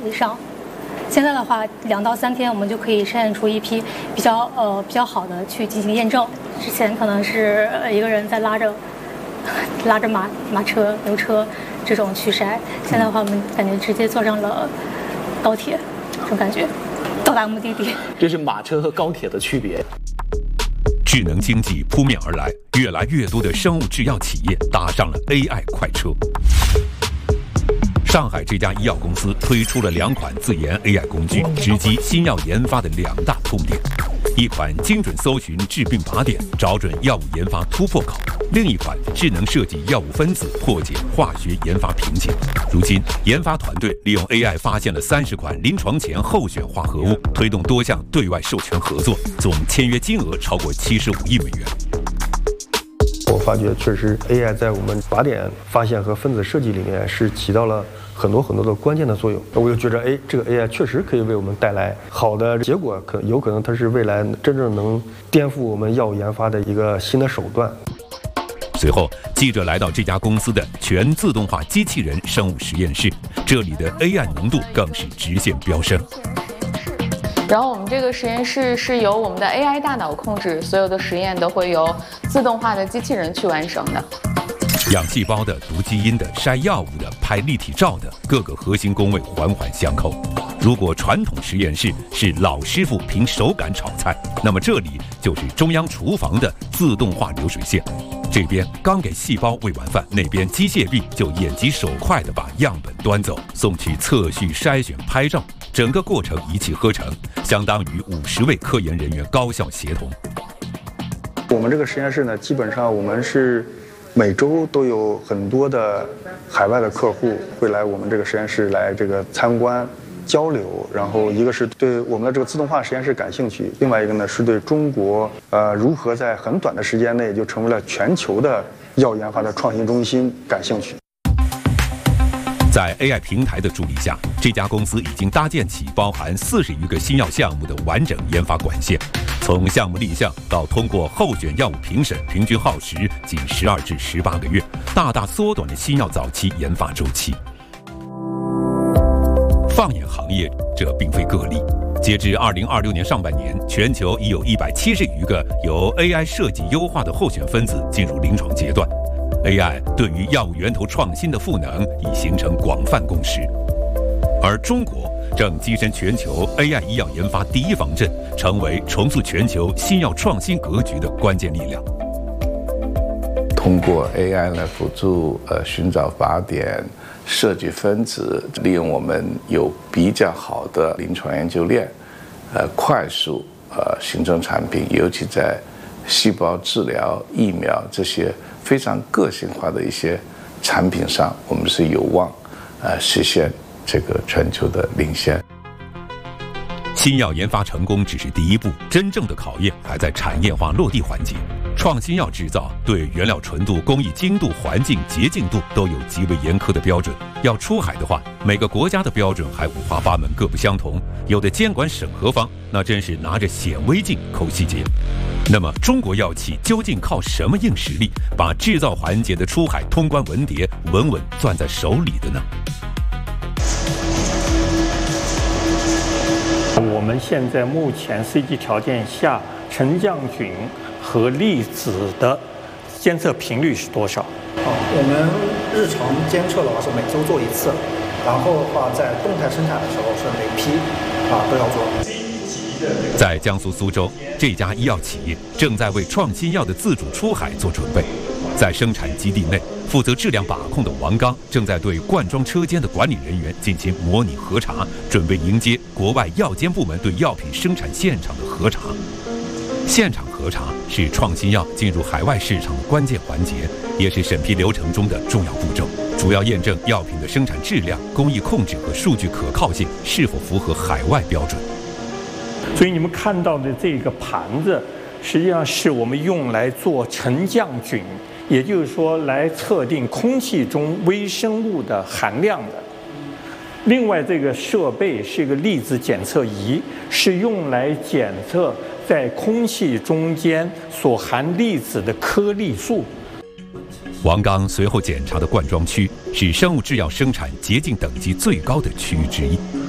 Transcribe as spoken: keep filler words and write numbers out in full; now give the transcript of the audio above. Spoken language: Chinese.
以上。现在的话，两到三天我们就可以筛选出一批比较呃比较好的去进行验证。之前可能是一个人在拉着拉着马马车、牛车这种去筛，现在的话我们感觉直接坐上了高铁，这种感觉到达目的地。 这是马车和高铁的区别。 智能经济扑面而来，越来越多的生物制药企业搭上了 A I 快车。上海这家医药公司推出了两款自研 A I 工具，直击新药研发的两大痛点：一款精准搜寻致病靶点，找准药物研发突破口；另一款智能设计药物分子，破解化学研发瓶颈。如今，研发团队利用 A I 发现了三十款临床前候选化合物，推动多项对外授权合作，总签约金额超过七十五亿美元。 我发觉确实 A I 在我们靶点发现和分子设计里面是起到了很多很多的关键的作用。我就觉着，哎，这个 A I 确实可以为我们带来好的结果，可有可能它是未来真正能颠覆我们药物研发的一个新的手段。 随后，记者来到这家公司的全自动化机器人生物实验室，这里的 A I 浓度更是直线飙升。 然后我们这个实验室是由我们的 A I 大脑控制，所有的实验都会由自动化的机器人去完成的。 养细胞的、读基因的、筛药物的、拍立体照的，各个核心工位环环相扣。如果传统实验室是老师傅凭手感炒菜，那么这里就是中央厨房的自动化流水线。这边刚给细胞喂完饭，那边机械臂就眼疾手快地把样本端走，送去测序、筛选、拍照，整个过程一气呵成，相当于五十位科研人员高效协同。 我们这个实验室呢，基本上我们是每周都有很多的海外的客户会来我们这个实验室来这个参观交流，然后一个是对我们的这个自动化实验室感兴趣，另外一个呢是对中国呃如何在很短的时间内就成为了全球的药研发的创新中心感兴趣。 在 A I 平台的助力下，这家公司已经搭建起包含四十余个新药项目的完整研发管线，从项目立项到通过候选药物评审，平均耗时仅十二至十八个月，大大缩短了新药早期研发周期。放眼行业，这并非个例。截至二零二六年上半年，全球已有一百七十余个由 A I 设计优化的候选分子进入临床阶段。A I 对于药物源头创新的赋能已形成广泛共识，而中国正跻身全球 A I 医药研发第一方阵，成为重塑全球新药创新格局的关键力量。 通过 A I 来辅助呃寻找靶点、设计分子，利用我们有比较好的临床研究链，呃，快速呃形成产品，尤其在细胞治疗、疫苗这些非常个性化的一些产品上，我们是有望呃实现这个全球的领先。 新药研发成功只是第一步，真正的考验还在产业化落地环节。创新药制造对原料纯度、工艺精度、环境洁净度都有极为严苛的标准。要出海的话，每个国家的标准还五花八门，各不相同。有的监管审核方那真是拿着显微镜抠细节。那么，中国药企究竟靠什么硬实力，把制造环节的出海通关文牒稳稳攥在手里的呢？ 我们现在目前 C G 条件下，沉降菌和粒子的监测频率是多少？ 啊，我们日常监测的话是每周做一次，然后的话在动态生产的时候是每批啊都要做。 在江苏苏州，这家医药企业正在为创新药的自主出海做准备。在生产基地内，负责质量把控的王刚正在对灌装车间的管理人员进行模拟核查，准备迎接国外药监部门对药品生产现场的核查。现场核查是创新药进入海外市场的关键环节，也是审批流程中的重要步骤，主要验证药品的生产质量、工艺控制和数据可靠性是否符合海外标准。 所以你们看到的这个盘子，实际上是我们用来做沉降菌，也就是说来测定空气中微生物的含量的。另外，这个设备是一个粒子检测仪，是用来检测在空气中间所含粒子的颗粒数。 王刚随后检查的灌装区是生物制药生产洁净等级最高的区域之一，